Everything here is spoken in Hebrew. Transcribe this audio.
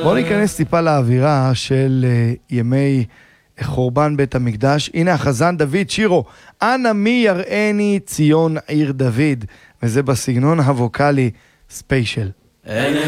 בואו ניכנס טיפה לאווירה של ימי חורבן בית המקדש. הנה החזן דוד שירו, אנא מי יראני ציון עיר דוד, וזה בסגנון הווקלי ספיישל.